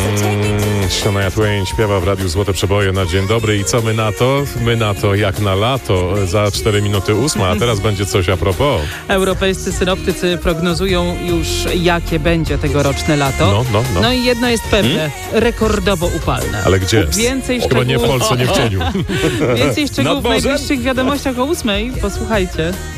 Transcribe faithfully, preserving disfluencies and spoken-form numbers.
Shania Twain śpiewa w Radiu Złote Przeboje na dzień dobry. I co my na to? My na to jak na lato. Za cztery minuty ósma, a teraz będzie coś a propos. Europejscy synoptycy prognozują już, jakie będzie tegoroczne lato. No, no, no. No i jedno jest pewne, hmm? rekordowo upalne. Ale gdzie? Więcej Chyba szczegółów... nie w Polsce, nie w cieniu. Więcej szczegółów w najbliższych wiadomościach o ósmej. Posłuchajcie.